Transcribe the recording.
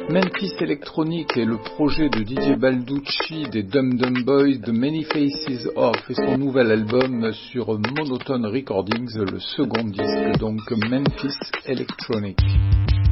Memphis Electronic est le projet de Didier Balducci des Dum Dum Boys de Many Faces Off et son nouvel album sur Monotone Recordings, le second disque, donc Memphis Electronic.